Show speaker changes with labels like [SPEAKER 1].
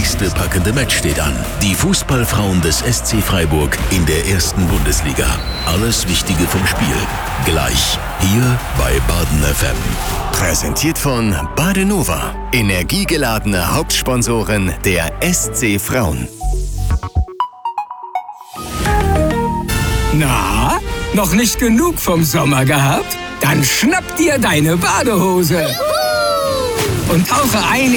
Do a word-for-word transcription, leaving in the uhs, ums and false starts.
[SPEAKER 1] nächste packende Match steht an. Die Fußballfrauen des S C Freiburg in der ersten Bundesliga. Alles Wichtige vom Spiel. Gleich hier bei Baden F M. Präsentiert von Badenova. Energiegeladene Hauptsponsorin der S C Frauen.
[SPEAKER 2] Na, noch nicht genug vom Sommer gehabt? Dann schnapp dir deine Badehose und tauche ein